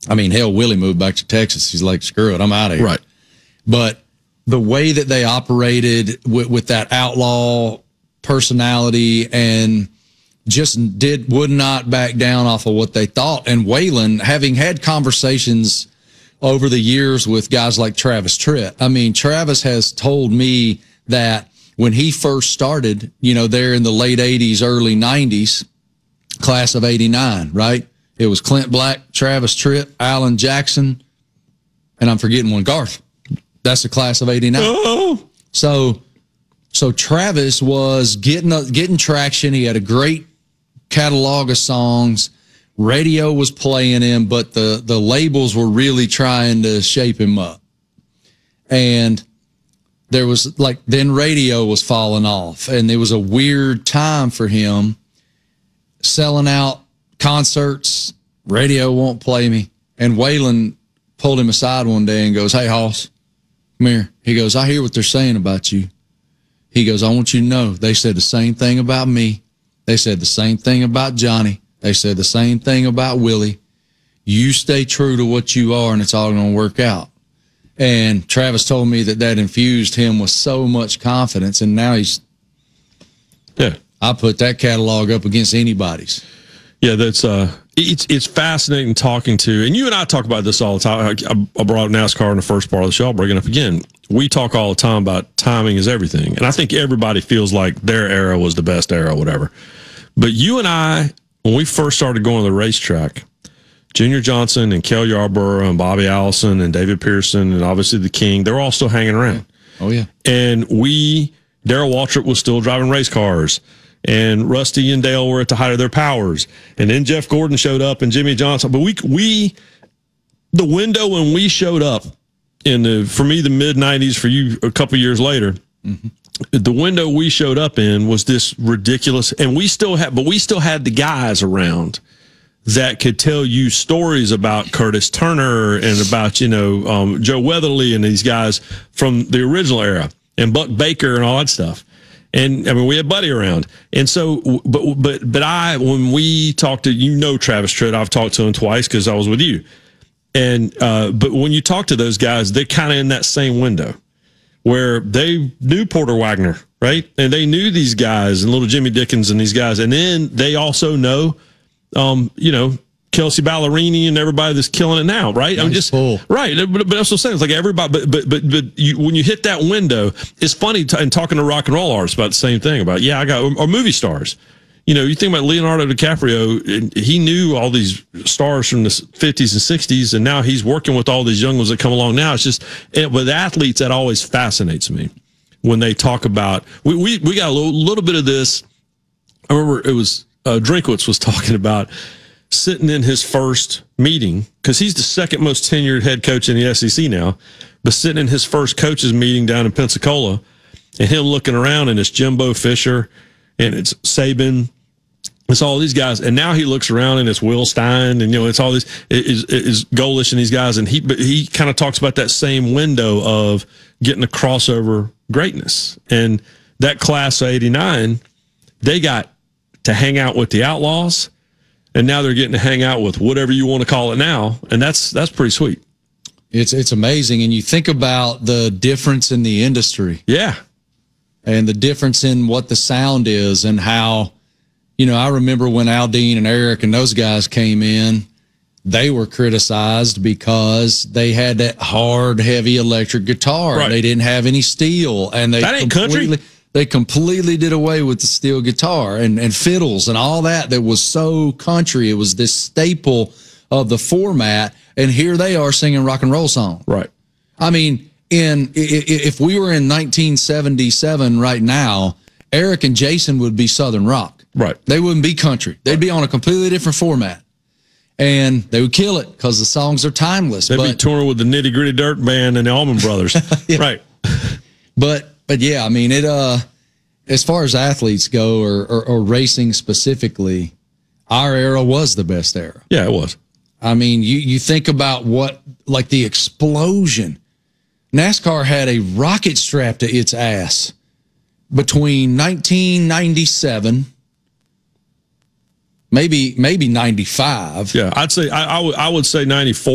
I mean, hell, Willie moved back to Texas. He's like, screw it, I'm out of here. Right. But the way that they operated with that outlaw personality and just would not back down off of what they thought. And Waylon, having had conversations over the years with guys like Travis Tritt, I mean, Travis has told me that when he first started, there in the late 80s, early 90s, class of 89, right? It was Clint Black, Travis Tritt, Alan Jackson, and I'm forgetting one, Garth. That's the class of 89. Oh. So Travis was getting traction. He had a great catalog of songs. Radio was playing him, but the labels were really trying to shape him up. And there was then radio was falling off, and it was a weird time for him selling out concerts. Radio won't play me. And Waylon pulled him aside one day and goes, "Hey, Hoss, come here." He goes, "I hear what they're saying about you." He goes, "I want you to know they said the same thing about me. They said the same thing about Johnny. They said the same thing about Willie. You stay true to what you are, and it's all going to work out." And Travis told me that infused him with so much confidence, and now I put that catalog up against anybody's. Yeah, that's it's fascinating talking to, and you and I talk about this all the time. I brought NASCAR in the first part of the show. I'll bring it up again. We talk all the time about timing is everything, and I think everybody feels like their era was the best era, or whatever. But you and I, when we first started going to the racetrack, Junior Johnson and Kel Yarborough and Bobby Allison and David Pearson and obviously the King, they're all still hanging around. Oh, yeah. And Darrell Waltrip was still driving race cars, and Rusty and Dale were at the height of their powers. And then Jeff Gordon showed up and Jimmy Johnson. But the window when we showed up for me, the mid 90s, for you a couple years later, the window we showed up in was this ridiculous, and we still had the guys around that could tell you stories about Curtis Turner and about, Joe Weatherly and these guys from the original era, and Buck Baker and all that stuff. And I mean, we had Buddy around. And so, when we talked to, Travis Tritt, I've talked to him twice because I was with you. And, but when you talk to those guys, they're kind of in that same window where they knew Porter Wagner, right? And they knew these guys and little Jimmy Dickens and these guys. And then they also know, Kelsey Ballerini and everybody that's killing it now, right? Nice pull. Right. But that's what I'm saying. It's like everybody, but when you hit that window, it's funny and talking to rock and roll artists about the same thing about, or movie stars. You think about Leonardo DiCaprio, and he knew all these stars from the 50s and 60s, and now he's working with all these young ones that come along now. It's just, with athletes, that always fascinates me when they talk about, we got a little bit of this. I remember it was, Drinkwitz was talking about sitting in his first meeting, because he's the second most tenured head coach in the SEC now, but sitting in his first coaches meeting down in Pensacola, and him looking around, and it's Jimbo Fisher, and it's Saban, it's all these guys, and now he looks around and it's Will Stein, and it's all this is Golish and these guys, and he kind of talks about that same window of getting a crossover greatness, and that class of '89, they got to hang out with the Outlaws, and now they're getting to hang out with whatever you want to call it now, and that's pretty sweet. It's amazing, and you think about the difference in the industry, and the difference in what the sound is, and how. I remember when Aldine and Eric and those guys came in, they were criticized because they had that hard, heavy electric guitar. Right. They didn't have any steel, and that ain't country. They completely did away with the steel guitar and fiddles and all that was so country. It was this staple of the format, and here they are singing rock and roll songs. Right. I mean, if we were in 1977 right now, Eric and Jason would be Southern rock. Right. They wouldn't be country. They'd be on a completely different format. And they would kill it because the songs are timeless. They'd be touring with the Nitty Gritty Dirt Band and the Allman Brothers. Right. But yeah, I mean, as far as athletes go or racing specifically, our era was the best era. Yeah, it was. I mean, you think about the explosion. NASCAR had a rocket strapped to its ass between 1997, maybe 95. Yeah, I'd say I would say 94.